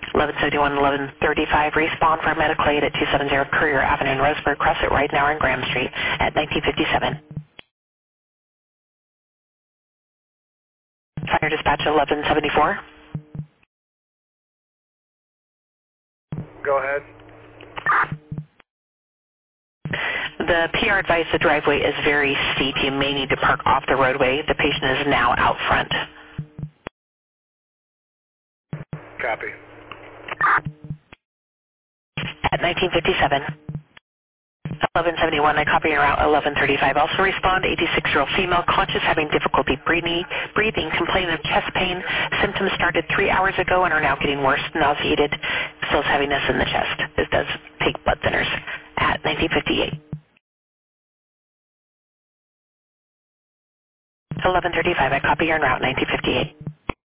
1171, 1135, respond for medical aid at 270 Courier Avenue in Roseburg, Crescent, right now in Graham Street at 1957. Fire dispatch 1174. Go ahead. The PR advised the driveway is very steep. You may need to park off the roadway. The patient is now out front. Copy. At 1957. 1171, I copy your route 1135. Also respond, 86-year-old female, conscious, having difficulty breathing, complaining of chest pain. Symptoms started 3 hours ago and are now getting worse, nauseated, feels heaviness in the chest. This does take blood thinners. At 1958. 1135, I copy your route 1958.